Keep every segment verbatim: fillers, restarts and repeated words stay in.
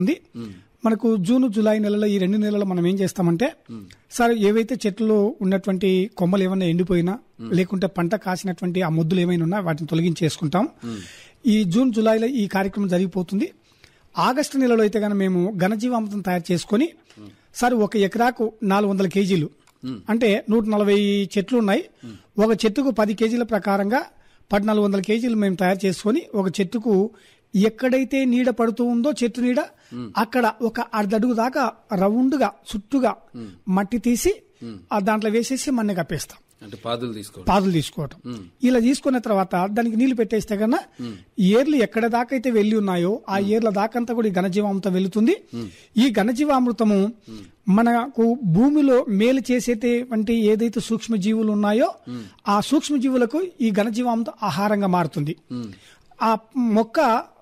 మనకు June July నెలలో ఈ రెండు నెలల్లో మనం ఏం చేస్తామంటే సార్ ఏవైతే చెట్లు ఉన్నటువంటి కొమ్మలు ఏమైనా ఎండిపోయినా లేకుంటే పంట కాసినటువంటి ఆ మొద్దులు ఏమైనా ఉన్నా వాటిని తొలగించేసుకుంటాం. ఈ జూన్ జూలైలో ఈ కార్యక్రమం జరిగిపోతుంది. ఆగస్టు నెలలో అయితే కనుక మేము ఘనజీవామృతం తయారు చేసుకుని సార్ ఒక ఎకరాకు నాలుగు వందల కేజీలు అంటే నూట నలభై చెట్లు ఉన్నాయి. ఒక చెట్టుకు పది కేజీల ప్రకారంగా పద్నాలుగు వందల కేజీలు మేము తయారు చేసుకుని ఒక చెట్టుకు ఎక్కడైతే నీడ పడుతూ ఉందో చెట్టు నీడ అక్కడ ఒక అర్ధడుగు దాకా రౌండ్గా చుట్టుగా మట్టి తీసి ఆ దాంట్లో వేసేసి మన్ని కప్పేస్తాం. పాదులు తీసుకోవటం ఇలా తీసుకున్న తర్వాత దానికి నీళ్లు పెట్టేస్తే కన్నా ఏర్లు ఎక్కడ దాకా అయితే వెళ్లి ఉన్నాయో ఆ ఏర్ల దాకంతా కూడా ఈ ఘనజీవామృతం వెళుతుంది. ఈ ఘనజీవామృతము మనకు భూమిలో మేలు చేసేటువంటి ఏదైతే సూక్ష్మజీవులు ఉన్నాయో ఆ సూక్ష్మజీవులకు ఈ ఘనజీవామృతం ఆహారంగా మారుతుంది. ఆ మొక్క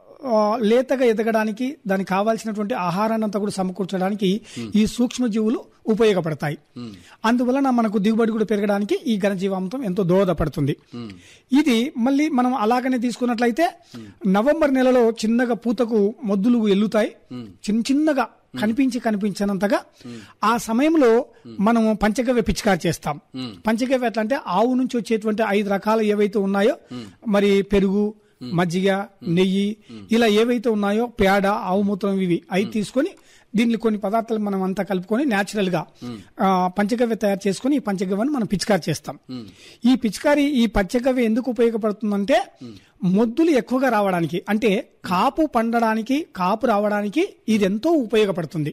లేతగా ఎదగడానికి దానికి కావాల్సినటువంటి ఆహారాన్ని అంతా కూడా సమకూర్చడానికి ఈ సూక్ష్మజీవులు ఉపయోగపడతాయి. అందువలన మనకు దిగుబడి కూడా పెరగడానికి ఈ ఘనజీవామృతం ఎంతో దోహదపడుతుంది. ఇది మళ్ళీ మనం అలాగనే తీసుకున్నట్లయితే నవంబర్ నెలలో చిన్నగా పూతకు మొద్దులు ఎల్లుతాయి. చిన్న చిన్నగా కనిపించి కనిపించినంతగా ఆ సమయంలో మనం పంచగవ్య పిచికారి చేస్తాం. పంచగవ్య ఎట్లా అంటే ఆవు నుంచి వచ్చేటువంటి ఐదు రకాలు ఏవైతే ఉన్నాయో మరి పెరుగు, మజ్జిగ, నెయ్యి ఇలా ఏవైతే ఉన్నాయో పేడ, ఆవు మూత్రం ఇవి అవి తీసుకొని దీనిలో కొన్ని పదార్థాలు మనం అంతా కలుపుకొని న్యాచురల్ గా పంచగవ్య తయారు చేసుకుని ఈ పంచగవ్యను మనం పిచికారి చేస్తాం. ఈ పిచికారి ఈ పంచగవ్య ఎందుకు ఉపయోగపడుతుందంటే మొద్దులు ఎక్కువగా రావడానికి అంటే కాపు పండడానికి కాపు రావడానికి ఇది ఎంతో ఉపయోగపడుతుంది.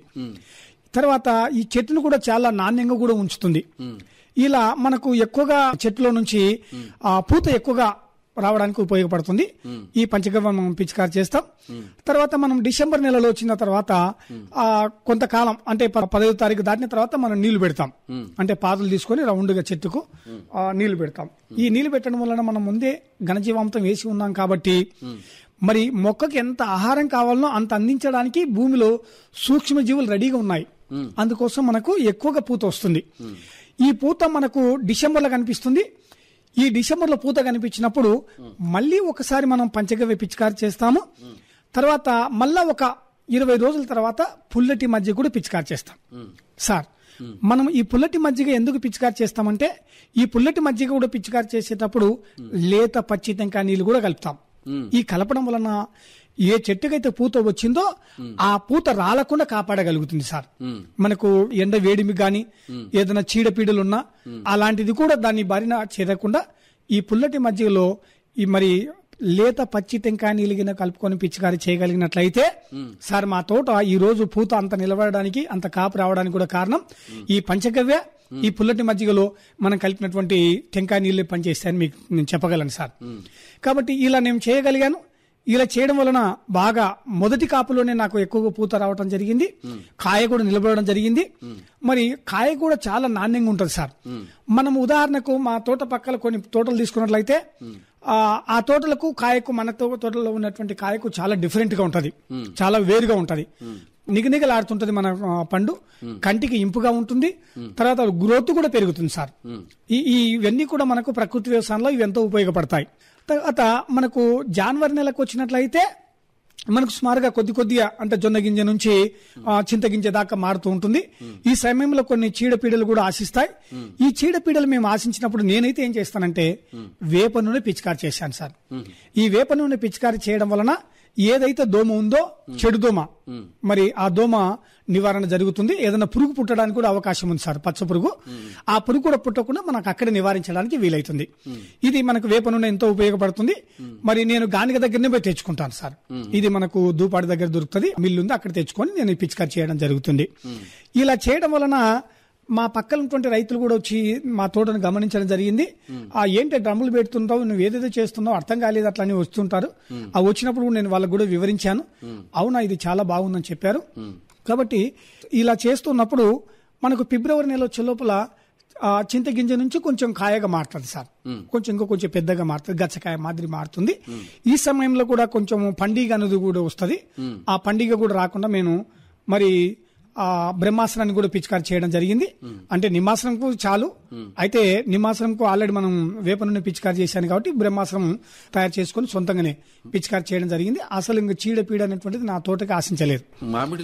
తర్వాత ఈ చెట్టును కూడా చాలా నాణ్యంగా కూడా ఉంచుతుంది. ఇలా మనకు ఎక్కువగా చెట్టులో నుంచి ఆ పూత ఎక్కువగా రావడానికి ఉపయోగపడుతుంది. ఈ పంచగవ్య మనం పిచికారి చేస్తాం. తర్వాత మనం డిసెంబర్ నెలలో వచ్చిన తర్వాత ఆ కొంతకాలం అంటే పదవ తారీఖు దాటిన తర్వాత మనం నీళ్లు పెడతాం. అంటే పాదులు తీసుకొని రౌండ్ గా చెట్టుకు నీళ్లు పెడతాం. ఈ నీళ్లు పెట్టడం వలన మనం ముందే ఘనజీవామృతం వేసి ఉన్నాం కాబట్టి మరి మొక్కకి ఎంత ఆహారం కావాలనో అంత అందించడానికి భూమిలో సూక్ష్మజీవులు రెడీగా ఉన్నాయి. అందుకోసం మనకు ఎక్కువగా పూత వస్తుంది. ఈ పూత మనకు డిసెంబర్ లో కనిపిస్తుంది. ఈ డిసెంబర్ లో పూత కనిపించినప్పుడు మళ్ళీ ఒకసారి మనం పంచగవ్య పిచికారి చేస్తాము. తర్వాత మళ్ళా ఒక ఇరవై రోజుల తర్వాత పుల్లటి మజ్జిగ కూడా పిచికారి చేస్తాం. సార్ మనం ఈ పుల్లటి మజ్జిగ ఎందుకు పిచికారి చేస్తామంటే ఈ పుల్లటి మజ్జిగ కూడా పిచికారి చేసేటప్పుడు లేత పచ్చి టెంకాయ నీళ్లు కూడా కలుపుతాం. ఈ కలపడం వలన ఏ చెట్టుకైతే పూత వచ్చిందో ఆ పూత రాలకుండా కాపాడగలుగుతుంది సార్. మనకు ఎండ వేడిమి గాని ఏదైనా చీడపీడలున్నా అలాంటిది కూడా దాన్ని బారిన చేరకుండా ఈ పుల్లటి మధ్యలో ఈ మరి లేత పచ్చి టెంకాయ నీలిగిన కలుపుకొని పిచికారి చేయగలిగినట్లయితే సార్ మా తోట ఈ రోజు పూత అంత నిలబడడానికి అంత కాపు రావడానికి కూడా కారణం ఈ పంచగవ్య ఈ పుల్లటి మజ్జిగలో మనం కలిపినటువంటి టెంకాయ నీళ్లే పనిచేస్తాయని మీకు నేను చెప్పగలను సార్. కాబట్టి ఇలా నేను చేయగలిగాను. ఇలా చేయడం వలన బాగా మొదటి కాపులోనే నాకు ఎక్కువగా పూత రావడం జరిగింది. కాయ కూడా నిలబడడం జరిగింది. మరి కాయ కూడా చాలా నాణ్యంగా ఉంటుంది సార్. మనం ఉదాహరణకు మా తోట పక్కల కొన్ని తోటలు తీసుకున్నట్లయితే ఆ తోటలకు కాయకు మన తోటలో ఉన్నటువంటి కాయకు చాలా డిఫరెంట్ గా ఉంటది, చాలా వేరుగా ఉంటది, నిగనిగలాడుతుంటది మన పండు, కంటికి ఇంపుగా ఉంటుంది. తర్వాత గ్రోత్ కూడా పెరుగుతుంది సార్. ఈ ఇవన్నీ కూడా మనకు ప్రకృతి వ్యవసాయంలో ఇవి ఎంతో ఉపయోగపడతాయి. తర్వాత మనకు జనవరి నెలకు వచ్చినట్లయితే మనకు సుమారుగా కొద్ది కొద్దిగా అంటే జొన్న గింజ నుంచి చింతగింజ దాకా మారుతూ ఉంటుంది. ఈ సమయంలో కొన్ని చీడపీడలు కూడా ఆశిస్తాయి. ఈ చీడపీడలు మేము ఆశించినప్పుడు నేనైతే ఏం చేస్తానంటే వేప నూనె పిచికారి చేశాను సార్. ఈ వేప నూనె పిచికారి చేయడం వలన ఏదైతే దోమ ఉందో చెడు దోమ మరి ఆ దోమ నివారణ జరుగుతుంది. ఏదైనా పురుగు పుట్టడానికి కూడా అవకాశం ఉంది సార్, పచ్చ పురుగు. ఆ పురుగు కూడా పుట్టకుండా మనకు అక్కడ నివారించడానికి వీలైతుంది. ఇది మనకు వేప నూనె ఎంతో ఉపయోగపడుతుంది. మరి నేను గానిగ దగ్గరనే పోయి తెచ్చుకుంటాను సార్. ఇది మనకు దూపాడి దగ్గర దొరుకుతుంది, మిల్లు ఉంది, అక్కడ తెచ్చుకొని నేను పిచికారి చేయడం జరుగుతుంది. ఇలా చేయడం వలన మా పక్కన ఉన్నటువంటి రైతులు కూడా వచ్చి మా తోటను గమనించడం జరిగింది. ఆ ఏంటి డ్రమ్ములు పెడుతుంటావు, నువ్వు ఏదైతే చేస్తున్నావు అర్థం కాలేదు అట్లా అని వస్తుంటారు. ఆ వచ్చినప్పుడు నేను వాళ్ళకు కూడా వివరించాను. అవునా ఇది చాలా బాగుందని చెప్పారు. కాబట్టి ఇలా చేస్తున్నప్పుడు మనకు ఫిబ్రవరి నెల వచ్చే లోపల చింతగింజ నుంచి కొంచెం కాయగా మారుతుంది సార్. కొంచెం ఇంకా కొంచెం పెద్దగా మారుతుంది, గచ్చకాయ మాదిరి మారుతుంది. ఈ సమయంలో కూడా కొంచెం పండుగ అనేది కూడా వస్తుంది. ఆ పండుగ కూడా రాకుండా నేను మరి ఆ బ్రహ్మాస్త్రాన్ని కూడా పిచికారి చేయడం జరిగింది. అంటే నిమ్మాస్త్రంకు చాలు, అయితే నిమ్మాస్త్రంకు ఆల్రెడీ మనం వేప నుండి పిచికారి చేశాను కాబట్టి బ్రహ్మాస్త్రం తయారు చేసుకుని సొంతంగానే పిచికారి చేయడం జరిగింది. అసలు ఇంకా చీడపీడ అనేటువంటిది నా తోటకి ఆశించలేదు. మామిడి